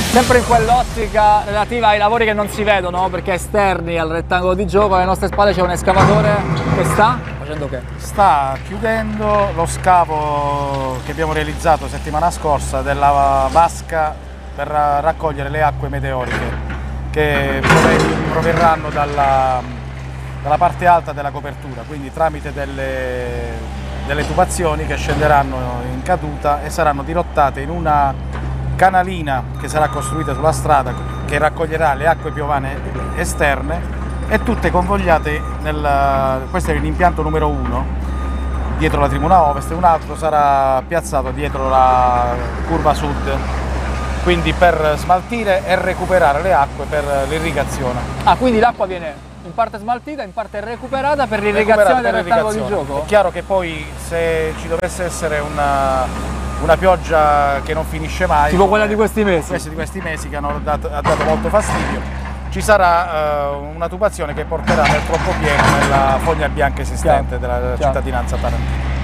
Sempre in quell'ottica relativa ai lavori che non si vedono, perché esterni al rettangolo di gioco, alle nostre spalle c'è un escavatore che sta facendo che? Sta chiudendo lo scavo che abbiamo realizzato settimana scorsa della vasca per raccogliere le acque meteoriche che proverranno dalla parte alta della copertura, quindi tramite delle tubazioni che scenderanno in caduta e saranno dirottate in una canalina che sarà costruita sulla strada che raccoglierà le acque piovane esterne e tutte convogliate questo è l'impianto numero 1 dietro la tribuna ovest e un altro sarà piazzato dietro la curva sud, quindi per smaltire e recuperare le acque per l'irrigazione. Ah, quindi l'acqua viene in parte smaltita, in parte recuperata per l'irrigazione del rettangolo di gioco? È chiaro che poi se ci dovesse essere una pioggia che non finisce mai, tipo quella di questi mesi, che ha dato molto fastidio, ci sarà una tubazione che porterà nel troppo pieno nella fogna bianca esistente della cittadinanza tarantina.